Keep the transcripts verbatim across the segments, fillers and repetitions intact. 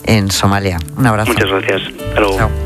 en Somalia. Un abrazo. Muchas gracias. Hasta luego. Chao.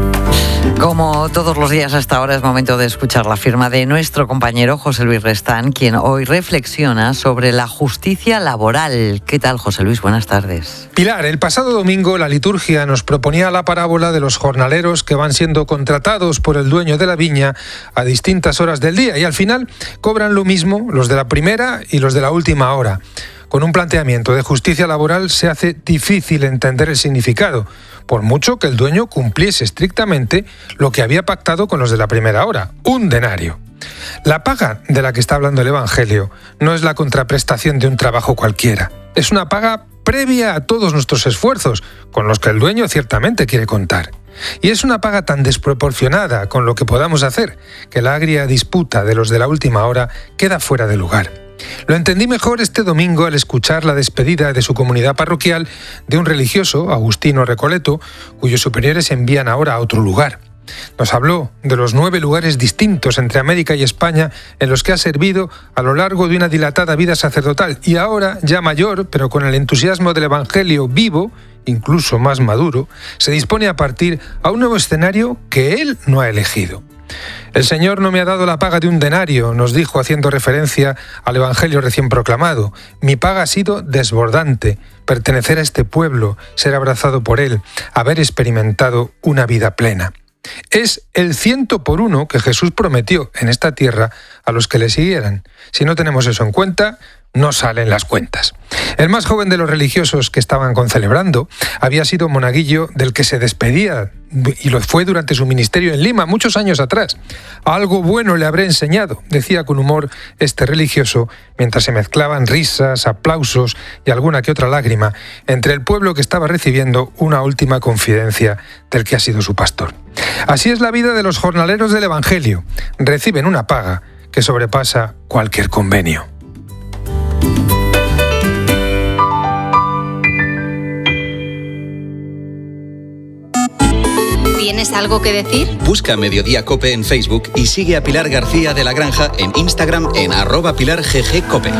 Como todos los días hasta ahora es momento de escuchar la firma de nuestro compañero José Luis Restán, quien hoy reflexiona sobre la justicia laboral. ¿Qué tal, José Luis? Buenas tardes. Pilar, el pasado domingo la liturgia nos proponía la parábola de los jornaleros que van siendo contratados por el dueño de la viña a distintas horas del día y al final cobran lo mismo los de la primera y los de la última hora. Con un planteamiento de justicia laboral se hace difícil entender el significado, por mucho que el dueño cumpliese estrictamente lo que había pactado con los de la primera hora, un denario. La paga de la que está hablando el Evangelio no es la contraprestación de un trabajo cualquiera, es una paga previa a todos nuestros esfuerzos, con los que el dueño ciertamente quiere contar. Y es una paga tan desproporcionada con lo que podamos hacer, que la agria disputa de los de la última hora queda fuera de lugar. Lo entendí mejor este domingo al escuchar la despedida de su comunidad parroquial de un religioso, Agustino Recoleto, cuyos superiores envían ahora a otro lugar. Nos habló de los nueve lugares distintos entre América y España en los que ha servido a lo largo de una dilatada vida sacerdotal y ahora, ya mayor, pero con el entusiasmo del Evangelio vivo, incluso más maduro, se dispone a partir a un nuevo escenario que él no ha elegido. El Señor no me ha dado la paga de un denario, nos dijo haciendo referencia al Evangelio recién proclamado. Mi paga ha sido desbordante, pertenecer a este pueblo, ser abrazado por él, haber experimentado una vida plena. Es el ciento por uno que Jesús prometió en esta tierra a los que le siguieran. Si no tenemos eso en cuenta, no salen las cuentas. El más joven de los religiosos que estaban concelebrando había sido monaguillo del que se despedía y lo fue durante su ministerio en Lima muchos años atrás. Algo bueno le habré enseñado, decía con humor este religioso, mientras se mezclaban risas, aplausos y alguna que otra lágrima entre el pueblo que estaba recibiendo una última confidencia del que ha sido su pastor. Así es la vida de los jornaleros del Evangelio. Reciben una paga que sobrepasa cualquier convenio. ¿Tienes algo que decir? Busca Mediodía Cope en Facebook y sigue a Pilar García de la Granja en Instagram en arroba Pilar G G Cope.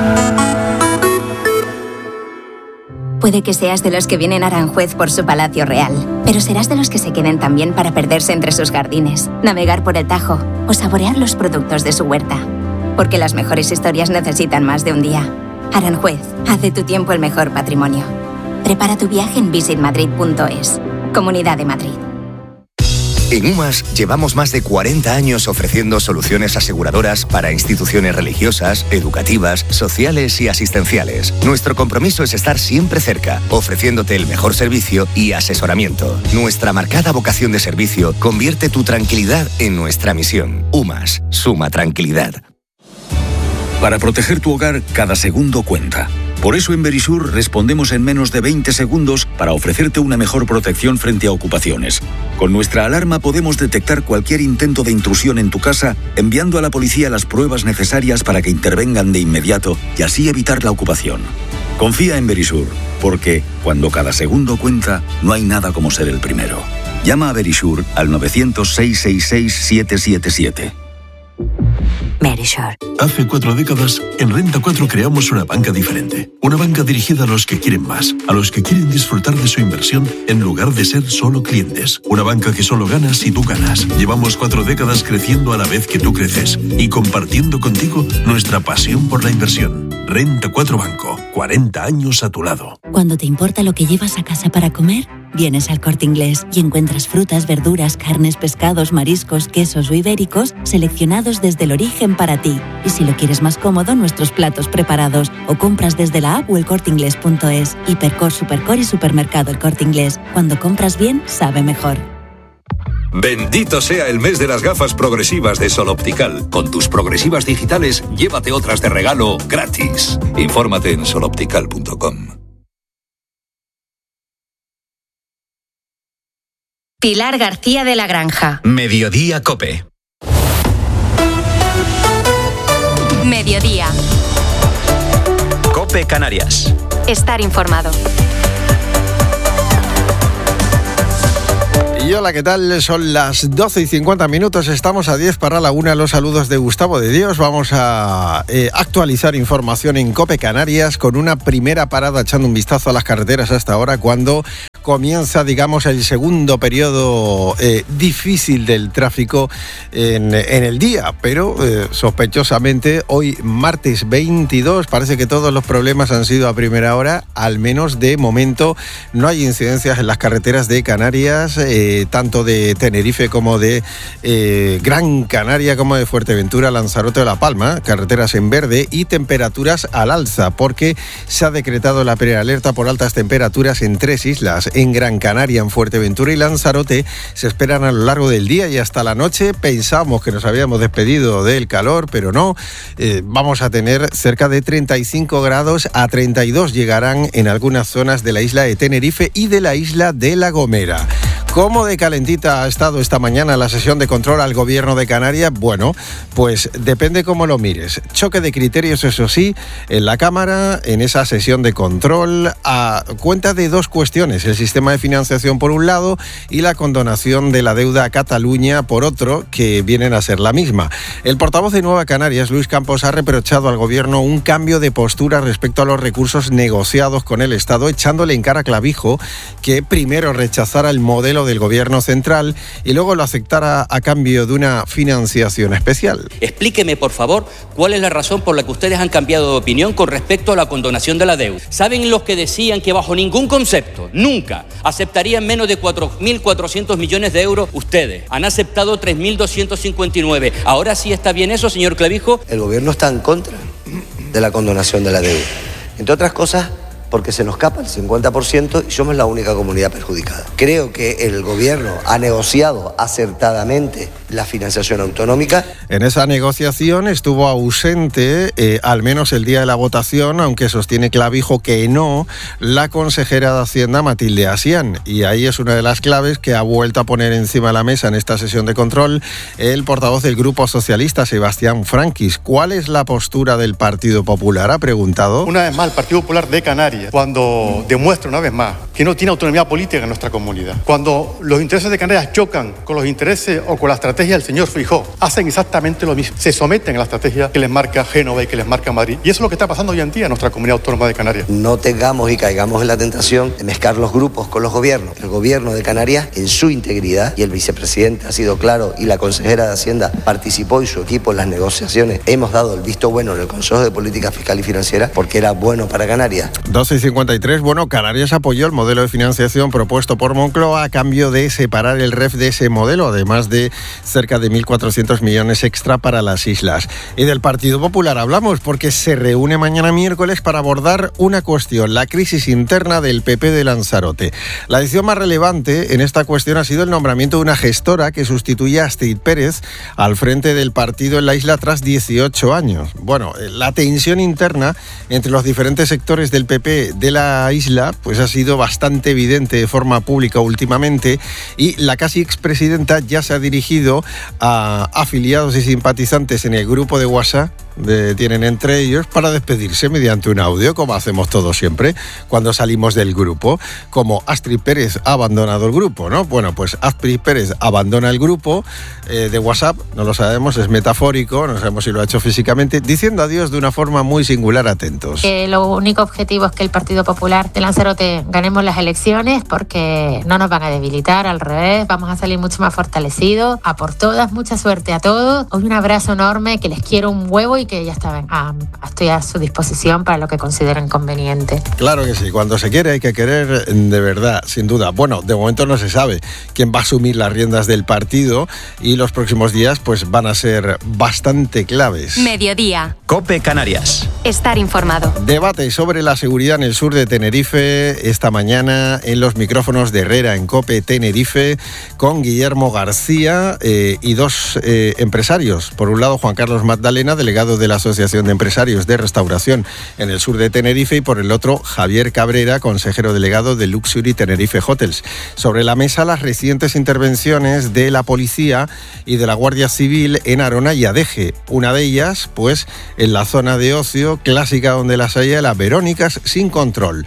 Puede que seas de los que vienen a Aranjuez por su palacio real, pero serás de los que se queden también para perderse entre sus jardines, navegar por el Tajo o saborear los productos de su huerta. Porque las mejores historias necesitan más de un día. Aranjuez, haz de tu tiempo el mejor patrimonio. Prepara tu viaje en visit madrid punto es. Comunidad de Madrid. En UMAS llevamos más de cuarenta años ofreciendo soluciones aseguradoras para instituciones religiosas, educativas, sociales y asistenciales. Nuestro compromiso es estar siempre cerca, ofreciéndote el mejor servicio y asesoramiento. Nuestra marcada vocación de servicio convierte tu tranquilidad en nuestra misión. UMAS, suma tranquilidad. Para proteger tu hogar, cada segundo cuenta. Por eso en Verisur respondemos en menos de veinte segundos para ofrecerte una mejor protección frente a ocupaciones. Con nuestra alarma podemos detectar cualquier intento de intrusión en tu casa, enviando a la policía las pruebas necesarias para que intervengan de inmediato y así evitar la ocupación. Confía en Verisur, porque cuando cada segundo cuenta, no hay nada como ser el primero. Llama a Verisur al novecientos, seiscientos sesenta y seis, setecientos setenta y siete. Verisur. Hace cuatro décadas, en Renta cuatro creamos una banca diferente. Una banca dirigida a los que quieren más, a los que quieren disfrutar de su inversión en lugar de ser solo clientes. Una banca que solo gana si tú ganas. Llevamos cuatro décadas creciendo a la vez que tú creces y compartiendo contigo nuestra pasión por la inversión. Renta cuatro Banco, cuarenta años a tu lado. Cuando te importa lo que llevas a casa para comer, vienes al Corte Inglés y encuentras frutas, verduras, carnes, pescados, mariscos, quesos o ibéricos seleccionados desde el origen para ti. Y si lo quieres más cómodo, nuestros platos preparados o compras desde la app o el corte inglés punto es. Hipercor, Supercor y Supermercado El Corte Inglés. Cuando compras bien, sabe mejor. Bendito sea el mes de las gafas progresivas de Sol Optical. Con tus progresivas digitales, llévate otras de regalo gratis. Infórmate en sol optical punto com. Pilar García de la Granja. Mediodía Cope. Mediodía. Cope Canarias. Estar informado. Y hola, ¿qué tal? Son las doce y cincuenta minutos, estamos a diez para la una. Los saludos de Gustavo de Dios. Vamos a eh, actualizar información en COPE Canarias con una primera parada echando un vistazo a las carreteras hasta ahora, cuando comienza, digamos, el segundo periodo eh, difícil del tráfico en, en el día, pero eh, sospechosamente hoy martes veintidós parece que todos los problemas han sido a primera hora, al menos de momento no hay incidencias en las carreteras de Canarias, eh, tanto de Tenerife como de eh, Gran Canaria, como de Fuerteventura, Lanzarote o La Palma, carreteras en verde y temperaturas al alza, porque se ha decretado la prealerta por altas temperaturas en tres islas. En Gran Canaria, en Fuerteventura y Lanzarote se esperan a lo largo del día y hasta la noche. Pensamos que nos habíamos despedido del calor, pero no. Eh, vamos a tener cerca de treinta y cinco grados, a treinta y dos llegarán en algunas zonas de la isla de Tenerife y de la isla de La Gomera. ¿Cómo de calentita ha estado esta mañana la sesión de control al Gobierno de Canarias? Bueno, pues depende cómo lo mires. Choque de criterios, eso sí, en la Cámara, en esa sesión de control, a cuenta de dos cuestiones: el sistema de financiación por un lado y la condonación de la deuda a Cataluña por otro, que vienen a ser la misma. El portavoz de Nueva Canarias, Luis Campos, ha reprochado al Gobierno un cambio de postura respecto a los recursos negociados con el Estado, echándole en cara a Clavijo que primero rechazara el modelo del Gobierno central y luego lo aceptara a cambio de una financiación especial. Explíqueme, por favor, cuál es la razón por la que ustedes han cambiado de opinión con respecto a la condonación de la deuda. ¿Saben los que decían que bajo ningún concepto, nunca, aceptarían menos de cuatro mil cuatrocientos millones de euros? Ustedes han aceptado tres mil doscientos cincuenta y nueve. ¿Ahora sí está bien eso, señor Clavijo? El Gobierno está en contra de la condonación de la deuda. Entre otras cosas, porque se nos escapa el cincuenta por ciento y somos la única comunidad perjudicada. Creo que el Gobierno ha negociado acertadamente la financiación autonómica. En esa negociación estuvo ausente, eh, al menos el día de la votación, aunque sostiene Clavijo que no, la consejera de Hacienda, Matilde Asián. Y ahí es una de las claves que ha vuelto a poner encima de la mesa en esta sesión de control el portavoz del Grupo Socialista, Sebastián Franquis. ¿Cuál es la postura del Partido Popular?, ha preguntado. Una vez más, el Partido Popular de Canarias, cuando demuestra una vez más que no tiene autonomía política en nuestra comunidad, cuando los intereses de Canarias chocan con los intereses o con la estrategia del señor Feijóo, hacen exactamente lo mismo, se someten a la estrategia que les marca Génova y que les marca Madrid, y eso es lo que está pasando hoy en día en nuestra comunidad autónoma de Canarias. No tengamos y caigamos en la tentación de mezclar los grupos con los gobiernos. El Gobierno de Canarias, en su integridad, y el vicepresidente ha sido claro, y la consejera de Hacienda participó y su equipo en las negociaciones, hemos dado el visto bueno en el Consejo de Política Fiscal y Financiera porque era bueno para Canarias. doce y cincuenta y tres, bueno, Canarias apoyó el modelo de financiación propuesto por Moncloa a cambio de separar el R E F de ese modelo, además de cerca de mil cuatrocientos millones extra para las islas. Y del Partido Popular hablamos porque se reúne mañana miércoles para abordar una cuestión, la crisis interna del P P de Lanzarote. La decisión más relevante en esta cuestión ha sido el nombramiento de una gestora que sustituye a Astrid Pérez al frente del partido en la isla tras dieciocho años. Bueno, la tensión interna entre los diferentes sectores del P P de la isla pues ha sido bastante evidente de forma pública últimamente, y la casi expresidenta ya se ha dirigido a afiliados y simpatizantes en el grupo de WhatsApp de, tienen entre ellos para despedirse mediante un audio, como hacemos todos siempre cuando salimos del grupo, como Astrid Pérez ha abandonado el grupo, ¿no? Bueno, pues Astrid Pérez abandona el grupo eh, de WhatsApp, no lo sabemos, es metafórico, no sabemos si lo ha hecho físicamente, diciendo adiós de una forma muy singular. Atentos. Eh, lo único objetivo es que el Partido Popular de Lanzarote ganemos las elecciones, porque no nos van a debilitar, al revés, vamos a salir mucho más fortalecidos, a por todas, mucha suerte a todos, hoy un abrazo enorme, que les quiero un huevo y que ya está, ah, estoy a su disposición para lo que consideren conveniente. Claro que sí, cuando se quiere hay que querer de verdad, sin duda. Bueno, de momento no se sabe quién va a asumir las riendas del partido y los próximos días pues van a ser bastante claves. Mediodía. COPE Canarias. Estar informado. Debate sobre la seguridad en el sur de Tenerife esta mañana en los micrófonos de Herrera en COPE Tenerife con Guillermo García eh, y dos eh, empresarios. Por un lado, Juan Carlos Magdalena, delegado de la Asociación de Empresarios de Restauración en el sur de Tenerife, y por el otro, Javier Cabrera, consejero delegado de Luxury Tenerife Hotels. Sobre la mesa, las recientes intervenciones de la policía y de la Guardia Civil en Arona y Adeje. Una de ellas, pues, en la zona de ocio clásica donde las haya, las Verónicas sin control.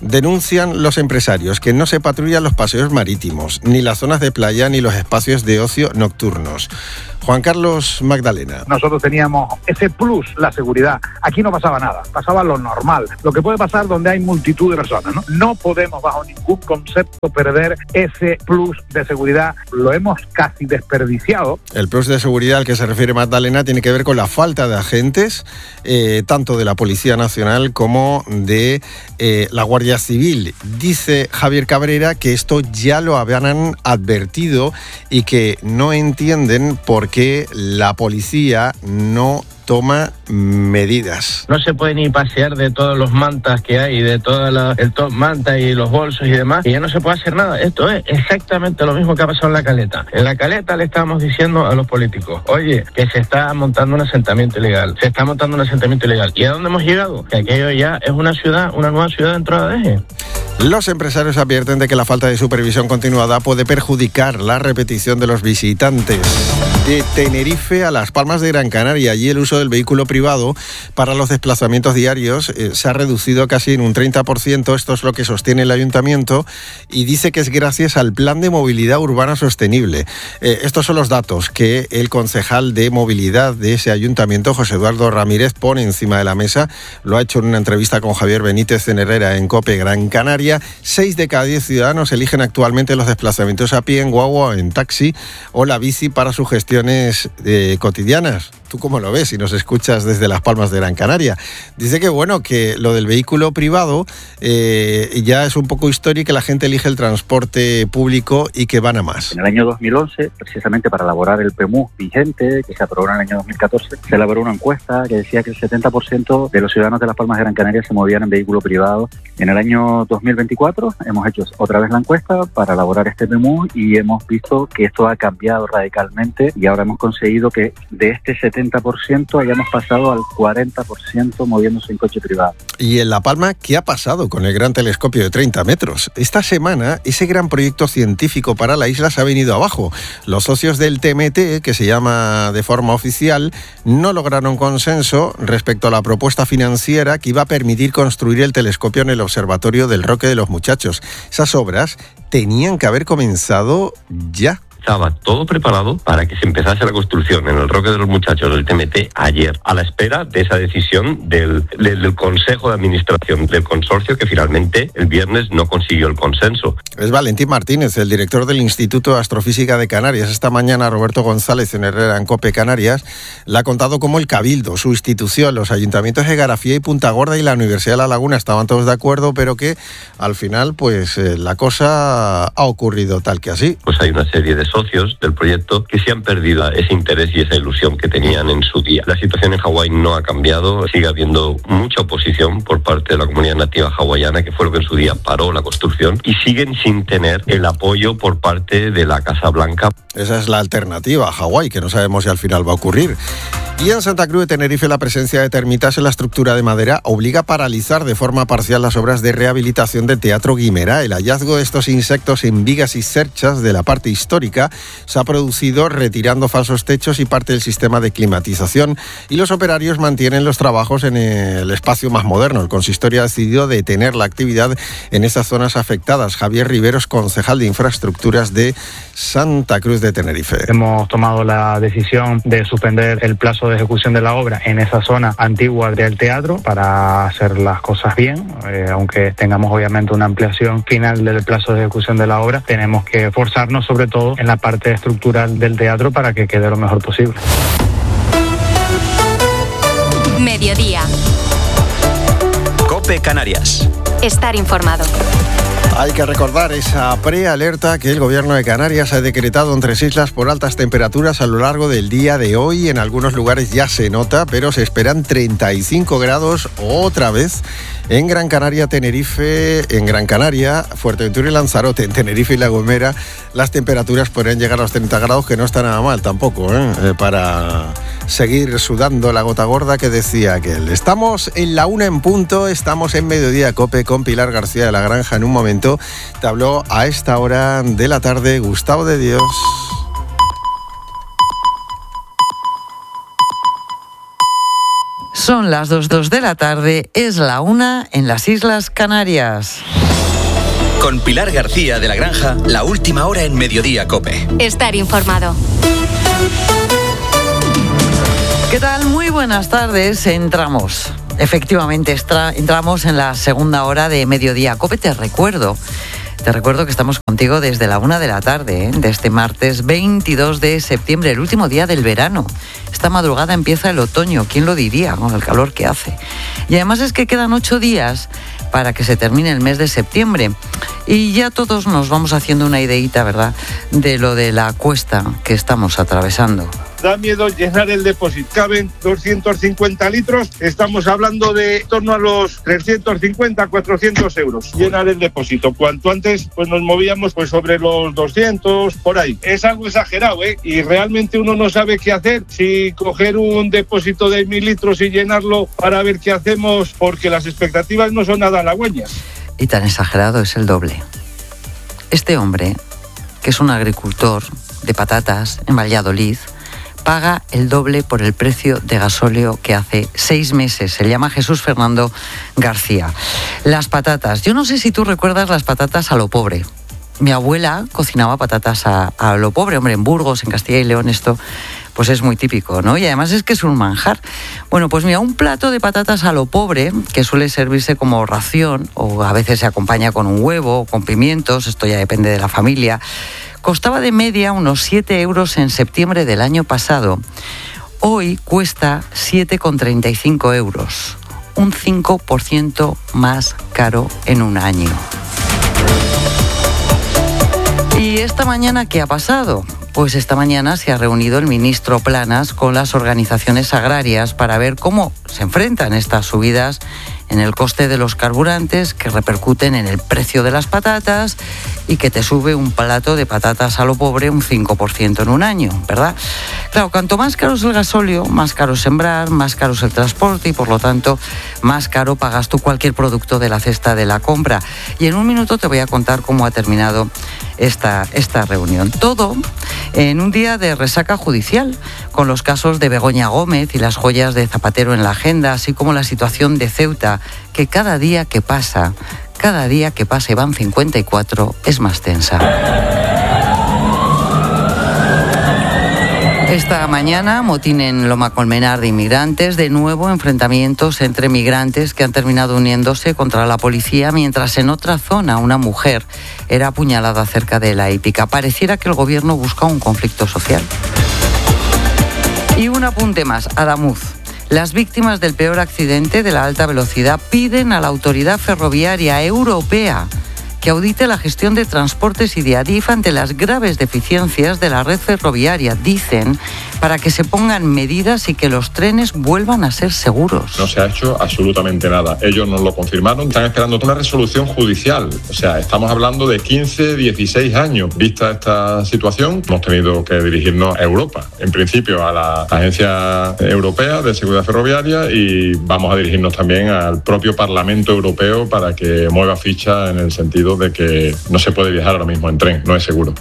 Denuncian los empresarios que no se patrullan los paseos marítimos, ni las zonas de playa, ni los espacios de ocio nocturnos. Juan Carlos Magdalena. Nosotros teníamos ese plus, la seguridad. Aquí no pasaba nada, pasaba lo normal. Lo que puede pasar donde hay multitud de personas, ¿no? No podemos bajo ningún concepto perder ese plus de seguridad. Lo hemos casi desperdiciado. El plus de seguridad al que se refiere Magdalena tiene que ver con la falta de agentes, eh, tanto de la Policía Nacional como de eh, la Guardia Civil. Dice Javier Cabrera que esto ya lo habían advertido y que no entienden por qué que la policía no toma medidas. No se puede ni pasear de todos los mantas que hay, de toda la, el top manta y los bolsos y demás, y ya no se puede hacer nada. Esto es exactamente lo mismo que ha pasado en La Caleta. En La Caleta le estábamos diciendo a los políticos, oye, que se está montando un asentamiento ilegal, se está montando un asentamiento ilegal. ¿Y a dónde hemos llegado? Que aquello ya es una ciudad, una nueva ciudad dentro de Adeje. Los empresarios advierten de que la falta de supervisión continuada puede perjudicar la repetición de los visitantes. De Tenerife a Las Palmas de Gran Canaria, allí el uso del vehículo privado para los desplazamientos diarios eh, se ha reducido casi en un treinta por ciento. Esto es lo que sostiene el ayuntamiento y dice que es gracias al Plan de Movilidad Urbana Sostenible. Eh, estos son los datos que el concejal de movilidad de ese ayuntamiento, José Eduardo Ramírez, pone encima de la mesa. Lo ha hecho en una entrevista con Javier Benítez en Herrera en COPE Gran Canaria. Seis de cada diez ciudadanos eligen actualmente los desplazamientos a pie, en guagua, en taxi o la bici para sus gestiones eh, cotidianas. ¿Tú cómo lo ves si nos escuchas desde Las Palmas de Gran Canaria? Dice que bueno, que lo del vehículo privado eh, ya es un poco histórico, que la gente elige el transporte público y que van a más. En el año dos mil once, precisamente para elaborar el P M U vigente, que se aprobó en el año dos mil catorce, se elaboró una encuesta que decía que el setenta por ciento de los ciudadanos de Las Palmas de Gran Canaria se movían en vehículo privado. En el año dos mil veinticuatro hemos hecho otra vez la encuesta para elaborar este P M U y hemos visto que esto ha cambiado radicalmente y ahora hemos conseguido que de este setenta por ciento hayamos pasado al cuarenta por ciento moviéndose en coche privado. Y en La Palma, ¿qué ha pasado con el gran telescopio de treinta metros? Esta semana, ese gran proyecto científico para la isla se ha venido abajo. Los socios del T M T, que se llama de forma oficial, no lograron consenso respecto a la propuesta financiera que iba a permitir construir el telescopio en el Observatorio del Roque de los Muchachos. Esas obras tenían que haber comenzado ya. Estaba todo preparado para que se empezase la construcción en el Roque de los Muchachos del T M T ayer, a la espera de esa decisión del, del, del Consejo de Administración del consorcio, que finalmente el viernes no consiguió el consenso. Es Valentín Martínez, el director del Instituto de Astrofísica de Canarias. Esta mañana Roberto González en Herrera en COPE Canarias le ha contado cómo el Cabildo, su institución, los ayuntamientos de Garafía y Punta Gorda y la Universidad de La Laguna estaban todos de acuerdo, pero que al final pues eh, la cosa ha ocurrido tal que así. Pues hay una serie de socios del proyecto que se han perdido ese interés y esa ilusión que tenían en su día. La situación en Hawái no ha cambiado, sigue habiendo mucha oposición por parte de la comunidad nativa hawaiana, que fue lo que en su día paró la construcción, y siguen sin tener el apoyo por parte de la Casa Blanca. Esa es la alternativa a Hawái, que no sabemos si al final va a ocurrir. Y en Santa Cruz de Tenerife, la presencia de termitas en la estructura de madera obliga a paralizar de forma parcial las obras de rehabilitación del Teatro Guimerá. El hallazgo de estos insectos en vigas y cerchas de la parte histórica se ha producido retirando falsos techos y parte del sistema de climatización, y los operarios mantienen los trabajos en el espacio más moderno. El consistorio ha decidido detener la actividad en esas zonas afectadas. Javier Riveros, concejal de Infraestructuras de Santa Cruz de Tenerife. Hemos tomado la decisión de suspender el plazo de ejecución de la obra en esa zona antigua del teatro para hacer las cosas bien, eh, aunque tengamos obviamente una ampliación final del plazo de ejecución de la obra, tenemos que esforzarnos sobre todo en la parte estructural del teatro para que quede lo mejor posible. Mediodía. COPE Canarias. Estar informado. Hay que recordar esa prealerta que el Gobierno de Canarias ha decretado en tres islas por altas temperaturas a lo largo del día de hoy. En algunos lugares ya se nota, pero se esperan treinta y cinco grados otra vez en Gran Canaria, Tenerife, en Gran Canaria, Fuerteventura y Lanzarote. En Tenerife y La Gomera las temperaturas podrían llegar a los treinta grados, que no está nada mal tampoco, ¿eh? Eh, para seguir sudando la gota gorda que decía aquel. Estamos en la una en punto, estamos en Mediodía COPE con Pilar García de la Granja. En un momento te habló a esta hora de la tarde Gustavo de Dios. Son las dos de la tarde, es la una en las Islas Canarias. Con Pilar García de la Granja, la última hora en Mediodía COPE. Estar informado. ¿Qué tal? Muy buenas tardes. Entramos. Efectivamente, extra, entramos en la segunda hora de Mediodía COPE. Te recuerdo, te recuerdo que estamos contigo desde la una de la tarde, ¿eh? de este martes veintidós de septiembre, el último día del verano. Esta madrugada empieza el otoño, ¿quién lo diría? Con el calor que hace. Y además es que quedan ocho días para que se termine el mes de septiembre. Y ya todos nos vamos haciendo una ideita, ¿verdad?, de lo de la cuesta que estamos atravesando. Da miedo llenar el depósito. Caben doscientos cincuenta litros, estamos hablando de en torno a los trescientos cincuenta, cuatrocientos euros. Llenar el depósito. Cuanto antes pues nos movíamos pues sobre los doscientos, por ahí. Es algo exagerado, ¿eh? Y realmente uno no sabe qué hacer, si coger un depósito de mil litros y llenarlo para ver qué hacemos, porque las expectativas no son nada halagüeñas. Y tan exagerado es el doble. Este hombre, que es un agricultor de patatas en Valladolid, paga el doble por el precio de gasóleo que hace seis meses. Se llama Jesús Fernando García. Las patatas. Yo no sé si tú recuerdas las patatas a lo pobre. Mi abuela cocinaba patatas a, a lo pobre. Hombre, en Burgos, en Castilla y León, esto pues es muy típico, ¿no? Y además es que es un manjar. Bueno, pues mira, un plato de patatas a lo pobre, que suele servirse como ración, o a veces se acompaña con un huevo, con pimientos, esto ya depende de la familia, costaba de media unos siete euros en septiembre del año pasado. Hoy cuesta siete con treinta y cinco euros, un cinco por ciento más caro en un año. ¿Y esta mañana qué ha pasado? Pues esta mañana se ha reunido el ministro Planas con las organizaciones agrarias para ver cómo se enfrentan estas subidas en el coste de los carburantes que repercuten en el precio de las patatas y que te sube un plato de patatas a lo pobre un cinco por ciento en un año, ¿verdad? Claro, cuanto más caro es el gasóleo, más caro es sembrar, más caro es el transporte y por lo tanto más caro pagas tú cualquier producto de la cesta de la compra. Y en un minuto te voy a contar cómo ha terminado esta, esta reunión. Todo en un día de resaca judicial, con los casos de Begoña Gómez y las joyas de Zapatero en la agenda, así como la situación de Ceuta, que cada día que pasa, cada día que pasa, y van cincuenta y cuatro, es más tensa. Esta mañana, motín en Loma Colmenar de inmigrantes, de nuevo enfrentamientos entre migrantes que han terminado uniéndose contra la policía, mientras en otra zona una mujer era apuñalada cerca de La Hípica. Pareciera que el gobierno busca un conflicto social. Y un apunte más, Adamuz. Las víctimas del peor accidente de la alta velocidad piden a la Autoridad Ferroviaria Europea que audite la gestión de transportes y de Adif ante las graves deficiencias de la red ferroviaria, dicen, para que se pongan medidas y que los trenes vuelvan a ser seguros. No se ha hecho absolutamente nada. Ellos nos lo confirmaron. Están esperando una resolución judicial. O sea, estamos hablando de quince, dieciséis años. Vista esta situación, hemos tenido que dirigirnos a Europa. En principio a la Agencia Europea de Seguridad Ferroviaria y vamos a dirigirnos también al propio Parlamento Europeo para que mueva ficha en el sentido de que no se puede viajar ahora mismo en tren, no es seguro.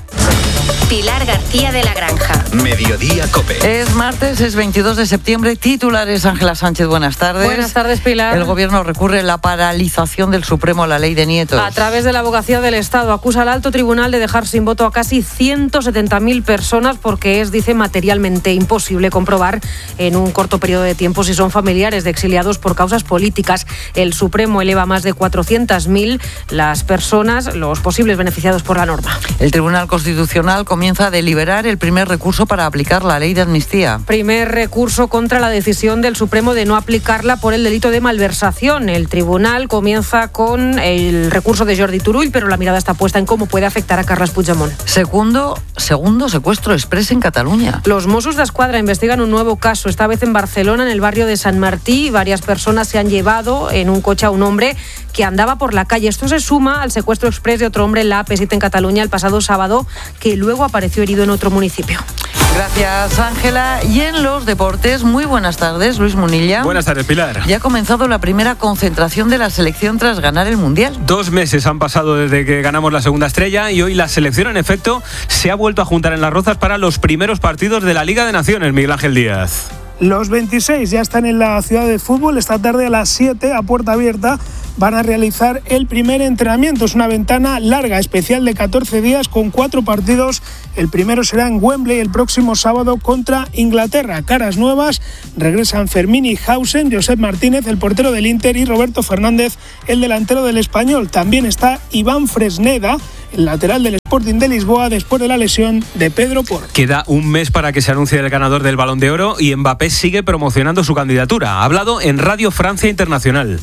Pilar García de la Granja. Mediodía COPE. Es martes, es veintidós de septiembre. Titulares, Ángela Sánchez, buenas tardes. Buenas tardes, Pilar. El gobierno recurre a la paralización del Supremo a la ley de nietos. A través de la Abogacía del Estado acusa al alto tribunal de dejar sin voto a casi ciento setenta mil personas porque es, dice, materialmente imposible comprobar en un corto periodo de tiempo si son familiares de exiliados por causas políticas. El Supremo eleva a más de cuatrocientas mil las personas, los posibles beneficiados por la norma. El Tribunal Constitucional comienza a deliberar el primer recurso para aplicar la ley de amnistía. Primer recurso contra la decisión del Supremo de no aplicarla por el delito de malversación. El tribunal comienza con el recurso de Jordi Turull, pero la mirada está puesta en cómo puede afectar a Carles Puigdemont. Segundo, segundo secuestro exprés en Cataluña. Los Mossos d'Esquadra investigan un nuevo caso, esta vez en Barcelona, en el barrio de Sant Martí. Varias personas se han llevado en un coche a un hombre que andaba por la calle. Esto se suma al secuestro exprés de otro hombre en la A P siete en Cataluña el pasado sábado, que luego apareció herido en otro municipio. Gracias, Ángela. Y en los deportes, muy buenas tardes, Luis Munilla. Buenas tardes, Pilar. Ya ha comenzado la primera concentración de la selección tras ganar el Mundial. Dos meses han pasado desde que ganamos la segunda estrella y hoy la selección, en efecto, se ha vuelto a juntar en Las Rozas para los primeros partidos de la Liga de Naciones, Miguel Ángel Díaz. Los veintiséis ya están en la ciudad de fútbol. Esta tarde a las siete, a puerta abierta, van a realizar el primer entrenamiento. Es una ventana larga, especial de catorce días, con cuatro partidos. El primero será en Wembley el próximo sábado contra Inglaterra. Caras nuevas, regresan Fermín y Hausen, Josep Martínez, el portero del Inter, y Roberto Fernández, el delantero del Español. También está Iván Fresneda, el lateral del Sporting de Lisboa, después de la lesión de Pedro Porro. Queda un mes para que se anuncie el ganador del Balón de Oro y Mbappé sigue promocionando su candidatura. Ha hablado en Radio Francia Internacional.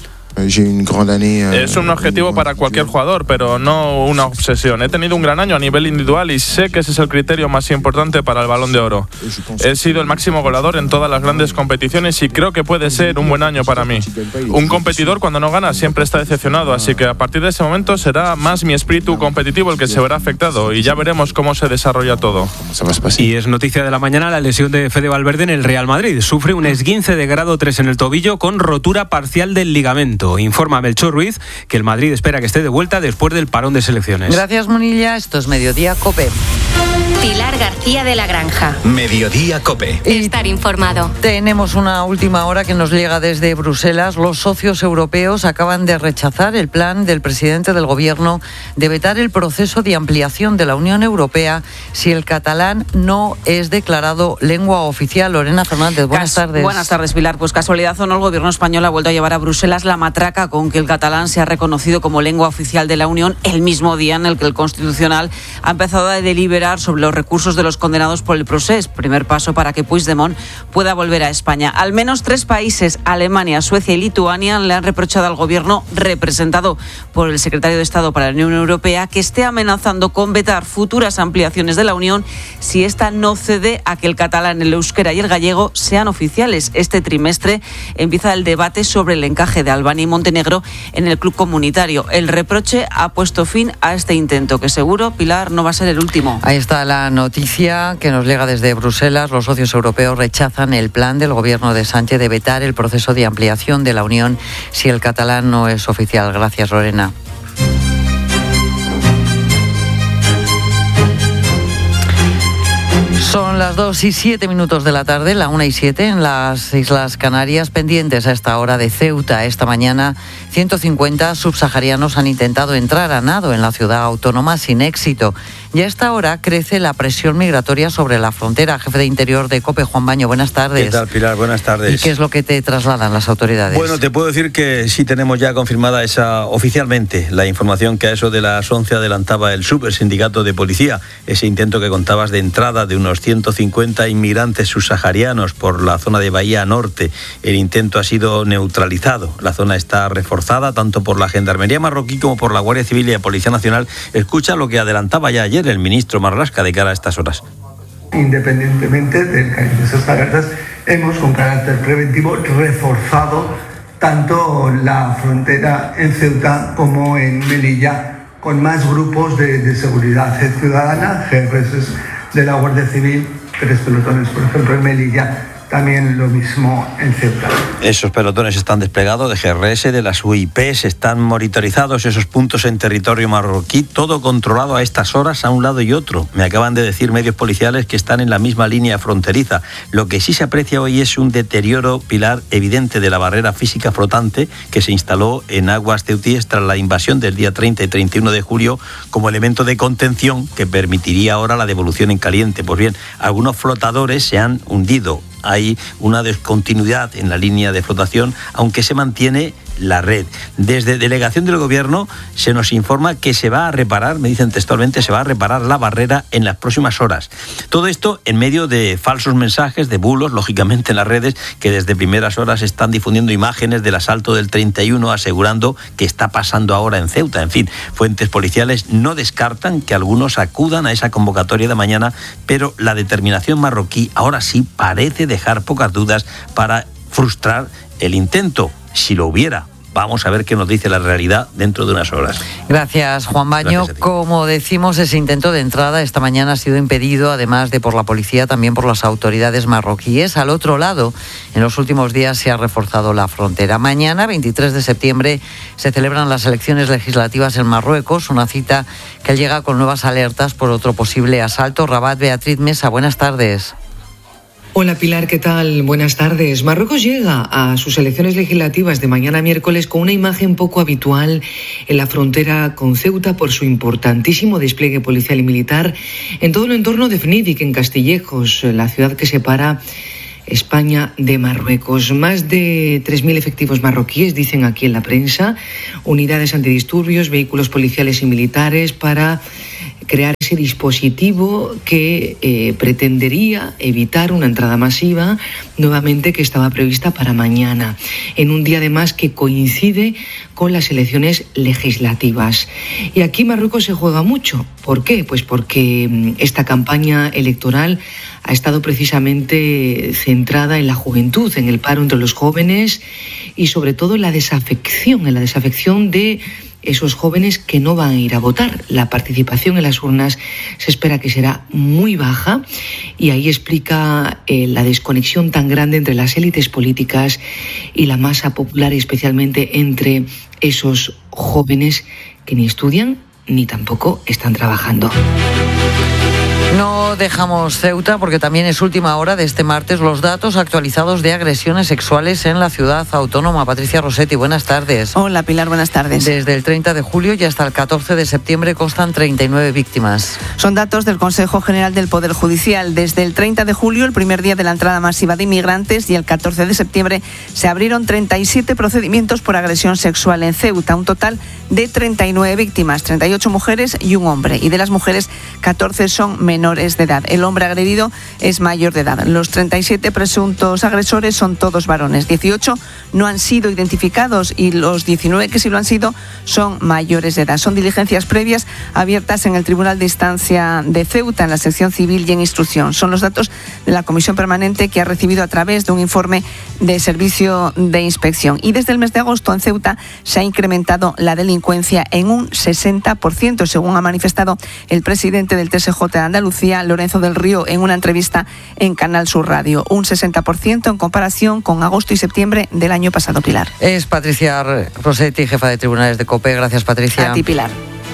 Es un objetivo para cualquier jugador, pero no una obsesión. He tenido un gran año a nivel individual y sé que ese es el criterio más importante para el Balón de Oro. He sido el máximo goleador en todas las grandes competiciones y creo que puede ser un buen año para mí. Un competidor cuando no gana siempre está decepcionado, así que a partir de ese momento será más mi espíritu competitivo el que se verá afectado y ya veremos cómo se desarrolla todo. Y es noticia de la mañana la lesión de Fede Valverde en el Real Madrid. Sufre un esguince de grado tres en el tobillo con rotura parcial del ligamento. Informa Melchor Ruiz que el Madrid espera que esté de vuelta después del parón de selecciones. Gracias, Munilla. Esto es Mediodía COPE. Pilar García de la Granja. Mediodía COPE. Estar informado. Tenemos una última hora que nos llega desde Bruselas. Los socios europeos acaban de rechazar el plan del presidente del gobierno de vetar el proceso de ampliación de la Unión Europea si el catalán no es declarado lengua oficial. Lorena Fernández, buenas Cas- tardes. Buenas tardes, Pilar. Pues casualidad o no, el gobierno español ha vuelto a llevar a Bruselas la matraca con que el catalán se ha reconocido como lengua oficial de la Unión el mismo día en el que el Constitucional ha empezado a deliberar sobre los recursos de los condenados por el procés. Primer paso para que Puigdemont pueda volver a España. Al menos tres países, Alemania, Suecia y Lituania, le han reprochado al gobierno, representado por el secretario de Estado para la Unión Europea, que esté amenazando con vetar futuras ampliaciones de la Unión si esta no cede a que el catalán, el euskera y el gallego sean oficiales. Este trimestre empieza el debate sobre el encaje de Albania y Montenegro en el club comunitario. El reproche ha puesto fin a este intento, que seguro, Pilar, no va a ser el último. Ahí está la noticia que nos llega desde Bruselas. Los socios europeos rechazan el plan del gobierno de Sánchez de vetar el proceso de ampliación de la Unión si el catalán no es oficial. Gracias, Lorena. Son las dos y siete minutos de la tarde, la una y siete en las Islas Canarias, pendientes a esta hora de Ceuta. Esta mañana, ciento cincuenta subsaharianos han intentado entrar a nado en la ciudad autónoma sin éxito. Y a esta hora crece la presión migratoria sobre la frontera. Jefe de Interior de COPE, Juan Baño, buenas tardes. ¿Qué tal, Pilar? Buenas tardes. ¿Y qué es lo que te trasladan las autoridades? Bueno, te puedo decir que sí tenemos ya confirmada esa oficialmente la información que a eso de las once adelantaba el Supersindicato de Policía. Ese intento que contabas de entrada de unos ciento cincuenta inmigrantes subsaharianos por la zona de Bahía Norte. El intento ha sido neutralizado. La zona está reforzada tanto por la Gendarmería marroquí como por la Guardia Civil y la Policía Nacional. Escucha lo que adelantaba ya ayer el ministro Marlaska de cara a estas horas. Independientemente del cariño de esas alertas, hemos con carácter preventivo reforzado tanto la frontera en Ceuta como en Melilla con más grupos de, de seguridad ciudadana, G R S de la Guardia Civil, tres pelotones, por ejemplo, en Melilla. También lo mismo en Ceuta. Esos pelotones están desplegados de G R S, de las U I P, están monitorizados esos puntos en territorio marroquí, todo controlado a estas horas a un lado y otro. Me acaban de decir medios policiales que están en la misma línea fronteriza. Lo que sí se aprecia hoy es un deterioro, Pilar, evidente de la barrera física flotante que se instaló en aguas ceutíes tras la invasión del día treinta y treinta y uno de julio como elemento de contención que permitiría ahora la devolución en caliente. Pues bien, algunos flotadores se han hundido. Hay una descontinuidad en la línea de flotación, aunque se mantiene la red. Desde delegación del gobierno se nos informa que se va a reparar, me dicen textualmente, se va a reparar la barrera en las próximas horas. Todo esto en medio de falsos mensajes, de bulos, lógicamente en las redes, que desde primeras horas están difundiendo imágenes del asalto del treinta y uno, asegurando que está pasando ahora en Ceuta. En fin, fuentes policiales no descartan que algunos acudan a esa convocatoria de mañana, pero la determinación marroquí ahora sí parece dejar pocas dudas para frustrar el intento, si lo hubiera. Vamos a ver qué nos dice la realidad dentro de unas horas. Gracias, Juan Baño. Como decimos, ese intento de entrada esta mañana ha sido impedido, además de por la policía, también por las autoridades marroquíes. Al otro lado, en los últimos días se ha reforzado la frontera. Mañana, veintitrés de septiembre, se celebran las elecciones legislativas en Marruecos, una cita que llega con nuevas alertas por otro posible asalto. Rabat, Beatriz Mesa, buenas tardes. Hola Pilar, ¿qué tal? Buenas tardes. Marruecos llega a sus elecciones legislativas de mañana miércoles con una imagen poco habitual en la frontera con Ceuta por su importantísimo despliegue policial y militar en todo el entorno de Fnidic, en Castillejos, la ciudad que separa España de Marruecos. Más de tres mil efectivos marroquíes, dicen aquí en la prensa, unidades antidisturbios, vehículos policiales y militares para crear ese dispositivo que eh, pretendería evitar una entrada masiva nuevamente que estaba prevista para mañana, en un día además que coincide con las elecciones legislativas. Y aquí Marruecos se juega mucho. ¿Por qué? Pues porque esta campaña electoral ha estado precisamente centrada en la juventud, en el paro entre los jóvenes y sobre todo en la desafección, en la desafección de esos jóvenes que no van a ir a votar. La participación en las urnas se espera que será muy baja y ahí explica eh, la desconexión tan grande entre las élites políticas y la masa popular, y especialmente entre esos jóvenes que ni estudian ni tampoco están trabajando. No dejamos Ceuta porque también es última hora de este martes los datos actualizados de agresiones sexuales en la ciudad autónoma. Patricia Rossetti, buenas tardes. Hola Pilar, buenas tardes. Desde el treinta de julio y hasta el catorce de septiembre constan treinta y nueve víctimas. Son datos del Consejo General del Poder Judicial. Desde el treinta de julio, el primer día de la entrada masiva de inmigrantes, y el catorce de septiembre se abrieron treinta y siete procedimientos por agresión sexual en Ceuta. Un total de treinta y nueve víctimas, treinta y ocho mujeres y un hombre. Y de las mujeres, catorce son menores de edad. El hombre agredido es mayor de edad. Los treinta y siete presuntos agresores son todos varones. dieciocho no han sido identificados y los diecinueve que sí lo han sido son mayores de edad. Son diligencias previas abiertas en el Tribunal de Instancia de Ceuta, en la sección civil y en instrucción. Son los datos de la Comisión Permanente que ha recibido a través de un informe de servicio de inspección. Y desde el mes de agosto en Ceuta se ha incrementado la delincuencia en un sesenta por ciento, según ha manifestado el presidente del T S J de Andalucía, Lorenzo del Río, en una entrevista en Canal Sur Radio. Un sesenta por ciento en comparación con agosto y septiembre del año pasado, Pilar. Es Patricia Rossetti, jefa de tribunales de COPE. Gracias, Patricia. A ti, Pilar.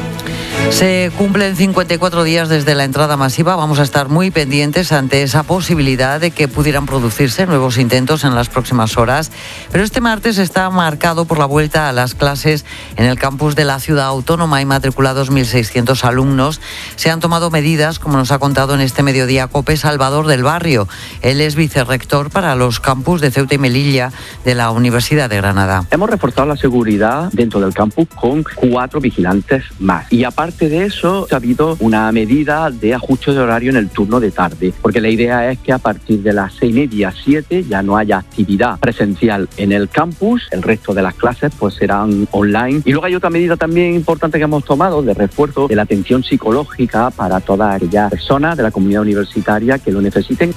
Se cumplen cincuenta y cuatro días desde la entrada masiva. Vamos a estar muy pendientes ante esa posibilidad de que pudieran producirse nuevos intentos en las próximas horas. Pero este martes está marcado por la vuelta a las clases en el campus de la ciudad autónoma. Hay matriculados mil seiscientos alumnos. Se han tomado medidas, como nos ha contado en este mediodía COPE Salvador del Barrio. Él es vicerrector para los campus de Ceuta y Melilla de la Universidad de Granada. Hemos reforzado la seguridad dentro del campus con cuatro vigilantes más. Y aparte de eso, ha habido una medida de ajuste de horario en el turno de tarde, porque la idea es que a partir de las seis y media, siete, ya no haya actividad presencial en el campus. El resto de las clases pues serán online. Y luego hay otra medida también importante que hemos tomado de refuerzo de la atención psicológica para todas aquellas personas de la comunidad universitaria que lo necesiten.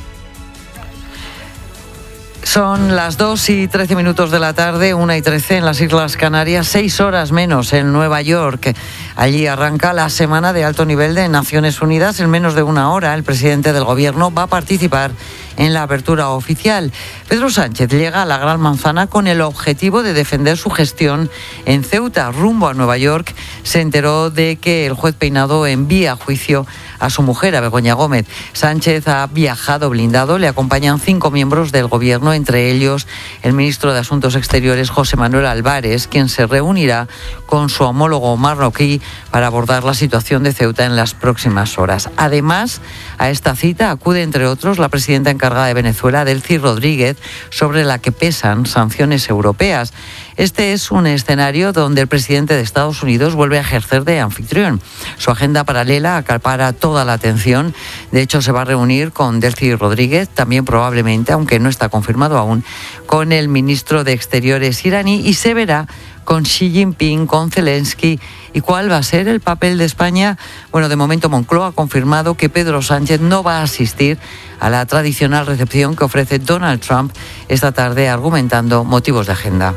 Son las dos y trece minutos de la tarde, una y trece en las Islas Canarias, seis horas menos en Nueva York. Allí arranca la semana de alto nivel de Naciones Unidas. En menos de una hora, el presidente del gobierno va a participar en la apertura oficial. Pedro Sánchez llega a la Gran Manzana con el objetivo de defender su gestión en Ceuta. Rumbo a Nueva York, se enteró de que el juez Peinado envía a juicio a su mujer, a Begoña Gómez. Sánchez ha viajado blindado, le acompañan cinco miembros del gobierno, entre ellos el ministro de Asuntos Exteriores, José Manuel Álvarez, quien se reunirá con su homólogo marroquí para abordar la situación de Ceuta en las próximas horas. Además, a esta cita acude, entre otros, la presidenta encargada de Venezuela, Delcy Rodríguez, sobre la que pesan sanciones europeas. Este es un escenario donde el presidente de Estados Unidos vuelve a ejercer de anfitrión. Su agenda paralela acapara toda la atención. De hecho, se va a reunir con Delcy Rodríguez, también probablemente, aunque no está confirmado aún, con el ministro de Exteriores iraní, y se verá con Xi Jinping, con Zelensky. ¿Y cuál va a ser el papel de España? Bueno, de momento Moncloa ha confirmado que Pedro Sánchez no va a asistir a la tradicional recepción que ofrece Donald Trump esta tarde, argumentando motivos de agenda.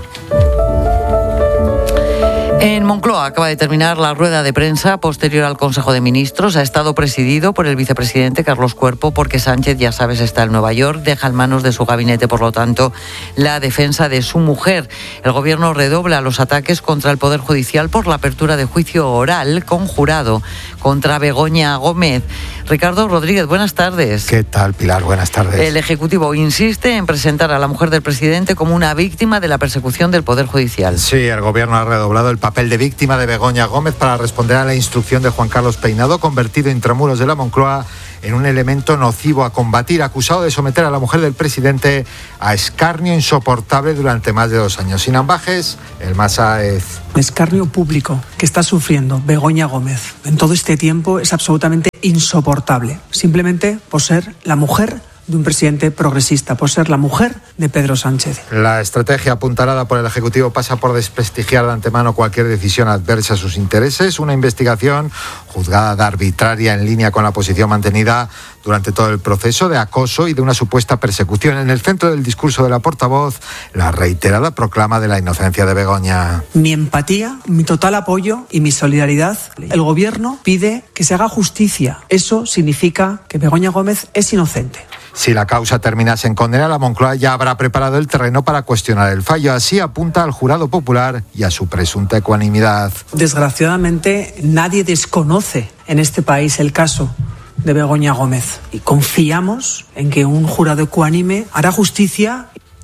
En Moncloa acaba de terminar la rueda de prensa posterior al Consejo de Ministros. Ha estado presidido por el vicepresidente Carlos Cuerpo, porque Sánchez, ya sabes, está en Nueva York, deja en manos de su gabinete, por lo tanto, la defensa de su mujer. El gobierno redobla los ataques contra el Poder Judicial por la apertura de juicio oral conjurado contra Begoña Gómez. Ricardo Rodríguez, buenas tardes. ¿Qué tal, Pilar? Buenas tardes. El Ejecutivo insiste en presentar a la mujer del presidente como una víctima de la persecución del Poder Judicial. Sí, el Gobierno ha redoblado el papel de víctima de Begoña Gómez para responder a la instrucción de Juan Carlos Peinado, convertido intramuros de la Moncloa en un elemento nocivo a combatir, acusado de someter a la mujer del presidente a escarnio insoportable durante más de dos años. Sin ambajes, el Masáez. Escarnio público que está sufriendo Begoña Gómez en todo este tiempo es absolutamente insoportable, simplemente por ser la mujer de un presidente progresista, por ser la mujer de Pedro Sánchez. La estrategia apuntalada por el Ejecutivo pasa por desprestigiar de antemano cualquier decisión adversa a sus intereses, una investigación juzgada de arbitraria en línea con la posición mantenida durante todo el proceso de acoso y de una supuesta persecución. En el centro del discurso de la portavoz, la reiterada proclama de la inocencia de Begoña. Mi empatía, mi total apoyo y mi solidaridad. El Gobierno pide que se haga justicia. Eso significa que Begoña Gómez es inocente. Si la causa terminase en condena, la Moncloa ya habrá preparado el terreno para cuestionar el fallo. Así apunta al jurado popular y a su presunta ecuanimidad. Desgraciadamente, nadie desconoce en este país el caso de Begoña Gómez. Y confiamos en que un jurado ecuánime hará justicia.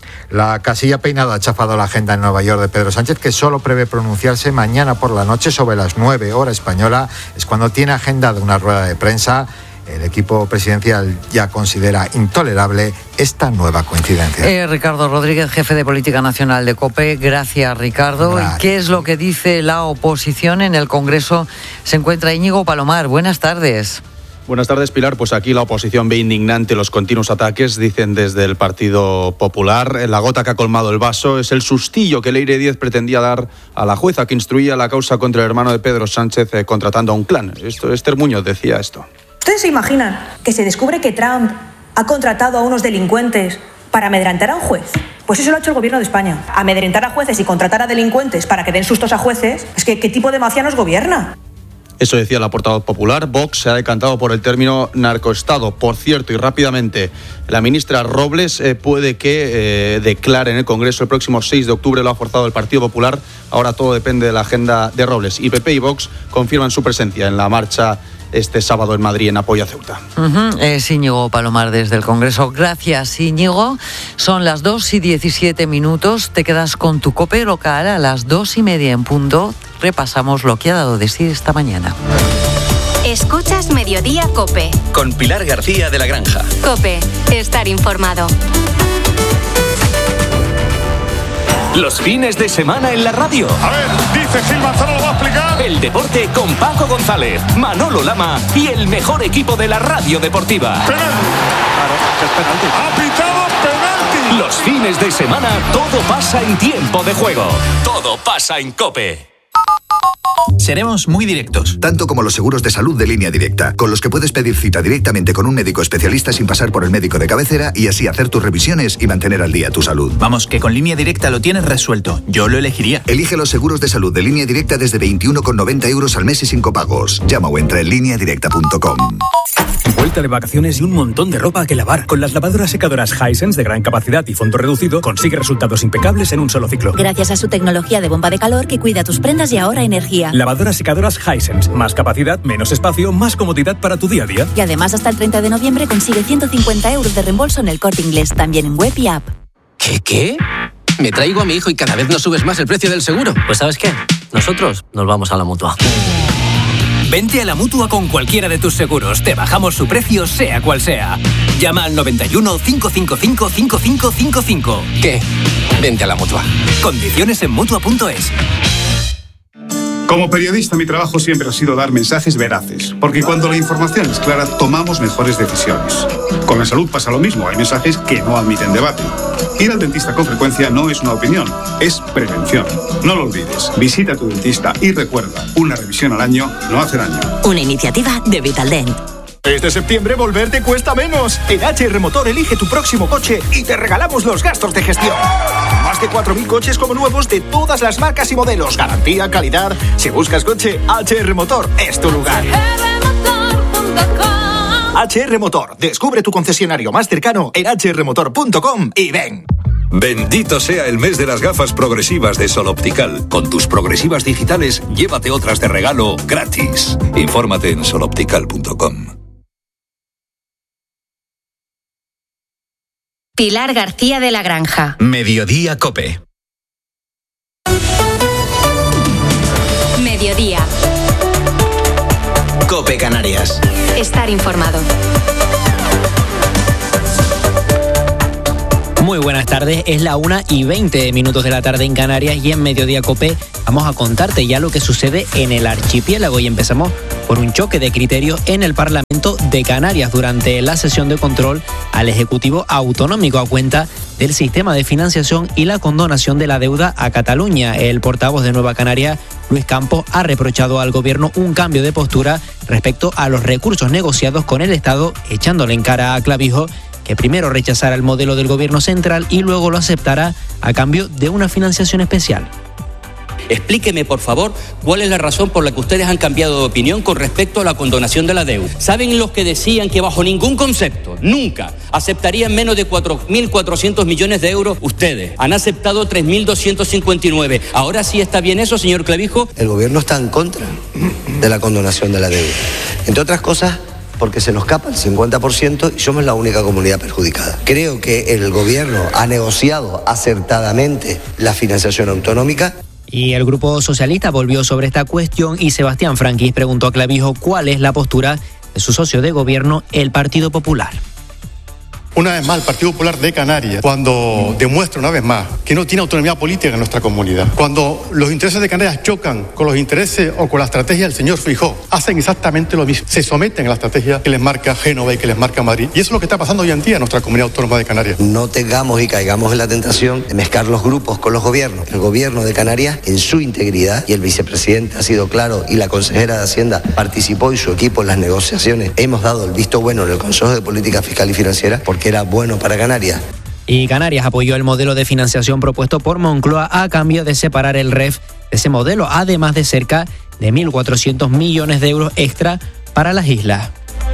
La casilla Peinado ha chafado la agenda en Nueva York de Pedro Sánchez, que solo prevé pronunciarse mañana por la noche sobre las nueve hora española. Es cuando tiene agenda de una rueda de prensa. El equipo presidencial ya considera intolerable esta nueva coincidencia. Eh, Ricardo Rodríguez, jefe de Política Nacional de COPE. Gracias, Ricardo. Gracias. ¿Y qué es lo que dice la oposición? En el Congreso se encuentra Íñigo Palomar. Buenas tardes. Buenas tardes, Pilar. Pues aquí la oposición ve indignante los continuos ataques, dicen desde el Partido Popular. La gota que ha colmado el vaso es el sustillo que Leire Díez pretendía dar a la jueza que instruía la causa contra el hermano de Pedro Sánchez eh, contratando a un clan. Esto, Esther Muñoz decía esto. ¿Ustedes se imaginan que se descubre que Trump ha contratado a unos delincuentes para amedrentar a un juez? Pues eso lo ha hecho el Gobierno de España. Amedrentar a jueces y contratar a delincuentes para que den sustos a jueces. Es que, ¿qué tipo de mafia nos gobierna? Eso decía la portavoz popular. Vox se ha decantado por el término narcoestado. Por cierto, y rápidamente, la ministra Robles eh, puede que eh, declare en el Congreso el próximo seis de octubre. Lo ha forzado el Partido Popular. Ahora todo depende de la agenda de Robles. Y P P y Vox confirman su presencia en la marcha este sábado en Madrid en apoyo a Ceuta. Uh-huh. Es Íñigo Palomar desde el Congreso. Gracias, Íñigo. Son las dos y diecisiete minutos. Te quedas con tu COPE local a las dos y media en punto. Repasamos lo que ha dado de sí esta mañana. Escuchas Mediodía COPE. Con Pilar García de la Granja. COPE. Estar informado. Los fines de semana en la radio. A ver, dice Gil Manzano, lo va a explicar. El deporte con Paco González, Manolo Lama y el mejor equipo de la radio deportiva. Penalti. Claro, es penalti. Ha pitado penalti. Los fines de semana todo pasa en tiempo de juego. Todo pasa en COPE. Seremos muy directos. Tanto como los seguros de salud de Línea Directa, con los que puedes pedir cita directamente con un médico especialista sin pasar por el médico de cabecera y así hacer tus revisiones y mantener al día tu salud. Vamos, que con Línea Directa lo tienes resuelto. Yo lo elegiría. Elige los seguros de salud de Línea Directa desde veintiuno con noventa euros al mes y sin copagos. Llama o entra en línea directa punto com. Vuelta de vacaciones y un montón de ropa que lavar. Con las lavadoras secadoras Hisense de gran capacidad y fondo reducido, consigue resultados impecables en un solo ciclo. Gracias a su tecnología de bomba de calor que cuida tus prendas y ahorra energía. Lavadoras secadoras Hisense. Más capacidad, menos espacio, más comodidad para tu día a día. Y además hasta el treinta de noviembre consigue ciento cincuenta euros de reembolso en el Corte Inglés, también en web y app. ¿Qué qué? Me traigo a mi hijo y cada vez no subes más el precio del seguro. Pues ¿sabes qué? Nosotros nos vamos a la Mutua. Vente a la Mutua con cualquiera de tus seguros. Te bajamos su precio, sea cual sea. Llama al noventa y uno, cinco cinco cinco, cinco cinco cinco cinco. ¿Qué? Vente a la Mutua. Condiciones en Mutua punto es. Como periodista, mi trabajo siempre ha sido dar mensajes veraces, porque cuando la información es clara, tomamos mejores decisiones. Con la salud pasa lo mismo, hay mensajes que no admiten debate. Ir al dentista con frecuencia no es una opinión, es prevención. No lo olvides, visita a tu dentista y recuerda, una revisión al año no hace daño. Una iniciativa de Vitaldent. Este septiembre volver te cuesta menos. En H R Motor elige tu próximo coche y te regalamos los gastos de gestión. Más de cuatro mil coches como nuevos de todas las marcas y modelos. Garantía, calidad. Si buscas coche, H R Motor es tu lugar. H R Motor. Descubre tu concesionario más cercano en h r motor punto com y ven. Bendito sea el mes de las gafas progresivas de Sol Optical. Con tus progresivas digitales, llévate otras de regalo gratis. Infórmate en sol optical punto com. Pilar García de la Granja. Mediodía Cope. Mediodía. Cope Canarias. Estar informado. Muy buenas tardes, es la una y veinte minutos de la tarde en Canarias y en Mediodía Cope vamos a contarte ya lo que sucede en el archipiélago y empezamos por un choque de criterios en el Parlamento de Canarias durante la sesión de control al Ejecutivo Autonómico a cuenta del sistema de financiación y la condonación de la deuda a Cataluña. El portavoz de Nueva Canaria, Luis Campos, ha reprochado al gobierno un cambio de postura respecto a los recursos negociados con el Estado, echándole en cara a Clavijo que primero rechazara el modelo del gobierno central y luego lo aceptara a cambio de una financiación especial. Explíqueme, por favor, cuál es la razón por la que ustedes han cambiado de opinión con respecto a la condonación de la deuda. ¿Saben los que decían que bajo ningún concepto, nunca, aceptarían menos de cuatro mil cuatrocientos millones de euros? Ustedes han aceptado tres mil doscientos cincuenta y nueve. ¿Ahora sí está bien eso, señor Clavijo? El gobierno está en contra de la condonación de la deuda. Entre otras cosas, porque se nos escapa el cincuenta por ciento y somos la única comunidad perjudicada. Creo que el gobierno ha negociado acertadamente la financiación autonómica. Y el Grupo Socialista volvió sobre esta cuestión y Sebastián Franquis preguntó a Clavijo cuál es la postura de su socio de gobierno, el Partido Popular. Una vez más, el Partido Popular de Canarias, cuando demuestra una vez más que no tiene autonomía política en nuestra comunidad, cuando los intereses de Canarias chocan con los intereses o con la estrategia del señor Feijóo, hacen exactamente lo mismo. Se someten a la estrategia que les marca Génova y que les marca Madrid. Y eso es lo que está pasando hoy en día en nuestra comunidad autónoma de Canarias. No tengamos y caigamos en la tentación de mezclar los grupos con los gobiernos. El gobierno de Canarias, en su integridad, y el vicepresidente ha sido claro, y la consejera de Hacienda participó y su equipo en las negociaciones, hemos dado el visto bueno en el Consejo de Política Fiscal y Financiera, porque era bueno para Canarias. Y Canarias apoyó el modelo de financiación propuesto por Moncloa a cambio de separar el R E F de ese modelo, además de cerca de mil cuatrocientos millones de euros extra para las islas.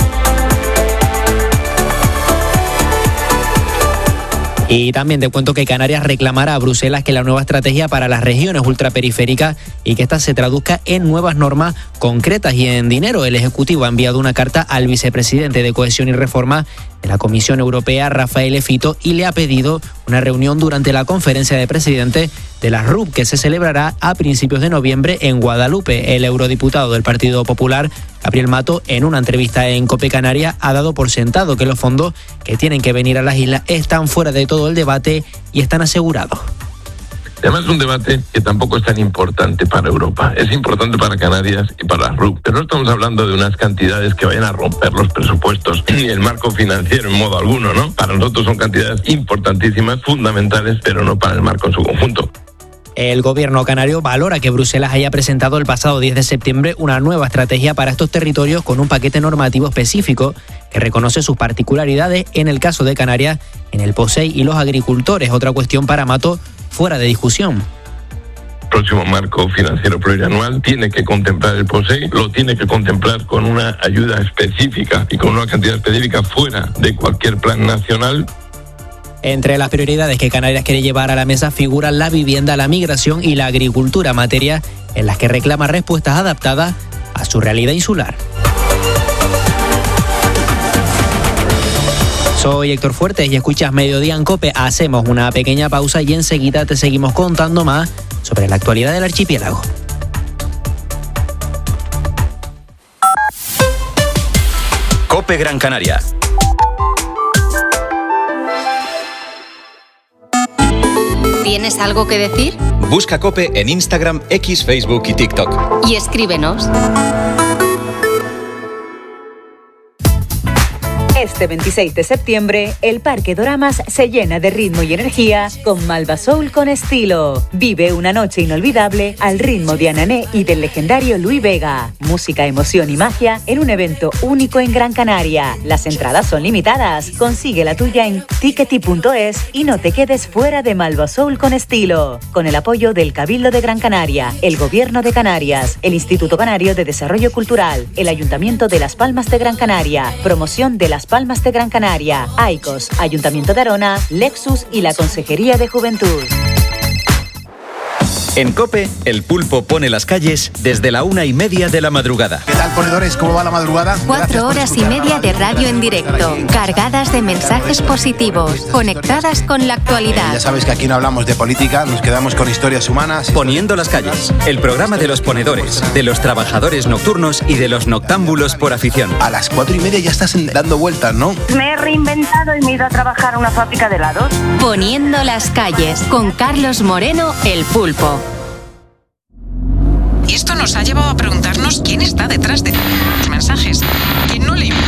Y también te cuento que Canarias reclamará a Bruselas que la nueva estrategia para las regiones ultraperiféricas y que esta se traduzca en nuevas normas concretas y en dinero. El Ejecutivo ha enviado una carta al vicepresidente de Cohesión y Reforma de la Comisión Europea, Rafael Fito, y le ha pedido una reunión durante la conferencia de presidentes de la R U P que se celebrará a principios de noviembre en Guadalupe. El eurodiputado del Partido Popular, Gabriel Mato, en una entrevista en Cope Canarias, ha dado por sentado que los fondos que tienen que venir a las islas están fuera de todo el debate y están asegurados. Además es un debate que tampoco es tan importante para Europa. Es importante para Canarias y para la R U P. Pero no estamos hablando de unas cantidades que vayan a romper los presupuestos ni el marco financiero en modo alguno, ¿no? Para nosotros son cantidades importantísimas, fundamentales, pero no para el marco en su conjunto. El gobierno canario valora que Bruselas haya presentado el pasado diez de septiembre una nueva estrategia para estos territorios con un paquete normativo específico que reconoce sus particularidades en el caso de Canarias, en el POSEI y los agricultores. Otra cuestión para Mato fuera de discusión. El próximo marco financiero plurianual tiene que contemplar el POSEI, lo tiene que contemplar con una ayuda específica y con una cantidad específica fuera de cualquier plan nacional. Entre las prioridades que Canarias quiere llevar a la mesa figuran la vivienda, la migración y la agricultura, materias en las que reclama respuestas adaptadas a su realidad insular. Soy Héctor Fuertes y escuchas Mediodía en Cope. Hacemos una pequeña pausa y enseguida te seguimos contando más sobre la actualidad del archipiélago. Cope Gran Canaria. ¿Tienes algo que decir? Busca Cope en Instagram, X, Facebook y TikTok. Y escríbenos. Este veintiséis de septiembre, el Parque Doramas se llena de ritmo y energía con Malva Soul con estilo. Vive una noche inolvidable al ritmo de Anané y del legendario Luis Vega. Música, emoción y magia en un evento único en Gran Canaria. Las entradas son limitadas. Consigue la tuya en tickety punto es y no te quedes fuera de Malva Soul con estilo. Con el apoyo del Cabildo de Gran Canaria, el Gobierno de Canarias, el Instituto Canario de Desarrollo Cultural, el Ayuntamiento de Las Palmas de Gran Canaria, Promoción de Las Palmas de Gran Canaria, AICOS, Ayuntamiento de Arona, Lexus y la Consejería de Juventud. En COPE, el pulpo pone las calles desde la una y media de la madrugada. ¿Qué tal, ponedores? ¿Cómo va la madrugada? Cuatro horas y media de radio en directo, cargadas de mensajes positivos, conectadas con la actualidad. Ya sabes que aquí no hablamos de política, nos quedamos con historias humanas. Poniendo las calles, el programa de los ponedores, de los trabajadores nocturnos y de los noctámbulos por afición. A las cuatro y media ya estás dando vueltas, ¿no? Me he reinventado y me he ido a trabajar a una fábrica de helados. Poniendo las calles, con Carlos Moreno, el pulpo. Y esto nos ha llevado a preguntarnos quién está detrás de los mensajes. ¿Quién no le